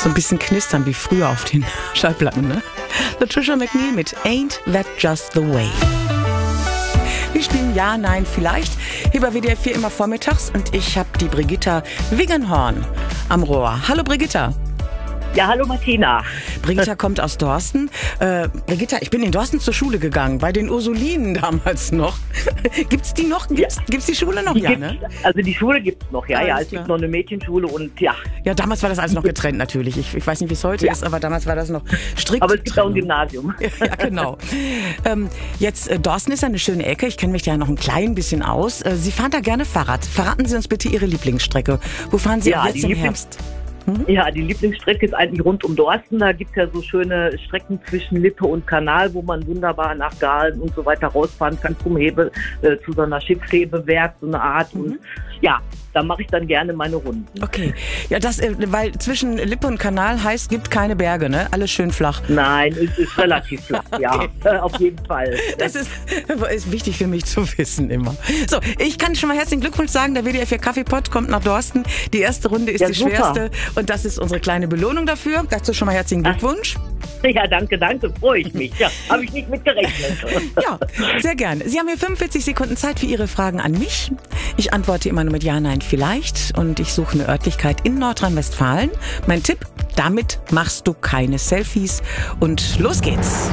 So ein bisschen knistern wie früher auf den Schallplatten, ne? Patricia McNeil mit Ain't That Just the Way. Wir spielen Ja, Nein, Vielleicht hier bei WDR 4 immer vormittags und ich habe die Brigitta Wiggenhorn am Rohr. Hallo Brigitta. Ja, hallo Martina. Brigitta kommt aus Dorsten. Brigitta, ich bin in Dorsten zur Schule gegangen, bei den Ursulinen damals noch. Gibt's die noch? Gibt's die Schule noch? Ja, ne? Also die Schule gibt's noch, ja. Es gibt noch eine Mädchenschule und ja. Ja, damals war das alles noch getrennt natürlich. Ich weiß nicht, wie es heute ist, aber damals war das noch strikt. Aber es gibt auch ein Gymnasium. Ja, genau. Jetzt, Dorsten ist eine schöne Ecke. Ich kenne mich da ja noch ein klein bisschen aus. Sie fahren da gerne Fahrrad. Verraten Sie uns bitte Ihre Lieblingsstrecke. Wo fahren Sie jetzt im Herbst? Ja, die Lieblingsstrecke ist eigentlich rund um Dorsten. Da gibt es ja so schöne Strecken zwischen Lippe und Kanal, wo man wunderbar nach Dahlen und so weiter rausfahren kann zum zu so einer Schiffshebewerk, so eine Art. Und ja, da mache ich dann gerne meine Runden. Okay, ja, weil zwischen Lippe und Kanal heißt, gibt keine Berge, ne? Alles schön flach. Nein, es ist relativ flach, ja, auf jeden Fall. Das ist wichtig für mich zu wissen immer. So, ich kann schon mal herzlichen Glückwunsch sagen, der WDR 4 Kaffeepott kommt nach Dorsten. Die erste Runde ist die schwerste und das ist unsere kleine Belohnung dafür. Dazu schon mal herzlichen Glückwunsch. Ja, danke, freue ich mich. Ja, habe ich nicht mit gerechnet. Ja, sehr gerne. Sie haben hier 45 Sekunden Zeit für Ihre Fragen an mich. Ich antworte immer nur mit Ja, Nein, Vielleicht und ich suche eine Örtlichkeit in Nordrhein-Westfalen. Mein Tipp, damit machst du keine Selfies und los geht's.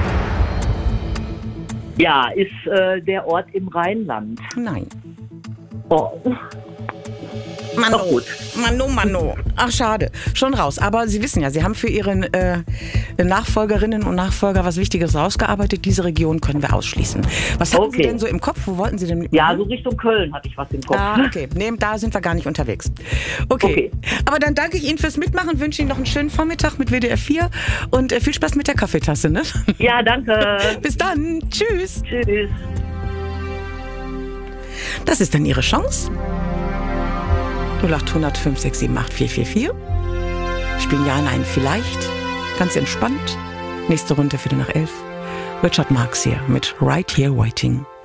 Ja, ist der Ort im Rheinland? Nein. Oh. Mano. Ach, schade. Schon raus. Aber Sie wissen ja, Sie haben für Ihre Nachfolgerinnen und Nachfolger was Wichtiges rausgearbeitet. Diese Region können wir ausschließen. Was hatten Sie denn so im Kopf? Wo wollten Sie denn mitmachen? Ja, so Richtung Köln hatte ich was im Kopf. Ah, okay. Nee, da sind wir gar nicht unterwegs. Okay. Aber dann danke ich Ihnen fürs Mitmachen, wünsche Ihnen noch einen schönen Vormittag mit WDR 4 und viel Spaß mit der Kaffeetasse, ne? Ja, danke. Bis dann. Tschüss. Tschüss. Das ist dann Ihre Chance. 0800 567 8444. Spielen Ja, Nein, Vielleicht. Ganz entspannt. Nächste Runde 11:15. Richard Marx hier mit Right Here Waiting.